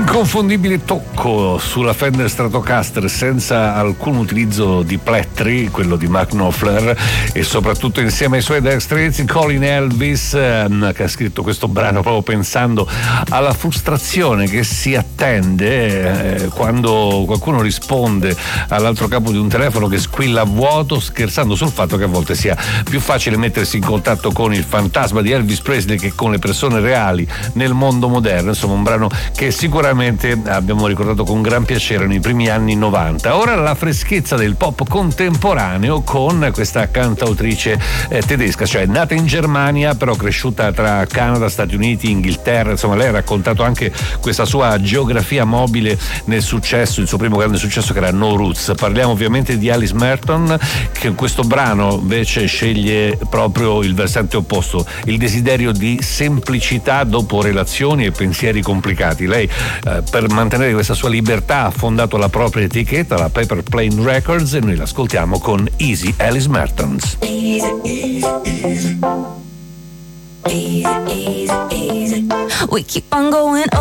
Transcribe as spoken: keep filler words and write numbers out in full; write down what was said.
L'inconfondibile tocco sulla Fender Stratocaster senza alcun utilizzo di plettri, quello di Mark Knopfler, e soprattutto insieme ai suoi Dire Straits, Colin Elvis, ehm, che ha scritto questo brano proprio pensando alla frustrazione che si attende eh, quando qualcuno risponde all'altro capo di un telefono che squilla a vuoto, scherzando sul fatto che a volte sia più facile mettersi in contatto con il fantasma di Elvis Presley che con le persone reali nel mondo moderno. Insomma, un brano che sicuramente abbiamo ricordato con gran piacere nei primi anni novanta. Ora la freschezza del pop contemporaneo con questa cantautrice eh, tedesca, cioè nata in Germania però cresciuta tra Canada, Stati Uniti, Inghilterra. Insomma, lei ha raccontato anche questa sua geografia mobile nel successo, il suo primo grande successo che era No Roots. Parliamo ovviamente di Alice Merton, che in questo brano invece sceglie proprio il versante opposto, il desiderio di semplicità dopo relazioni e pensieri complicati. Lei eh, per mantenere questa sua libertà ha fondato la propria etichetta, la Paper Plane Records, e noi l'ascoltiamo con Easy Alice Mertons. Easy, easy, easy. Easy, easy, easy. We keep on going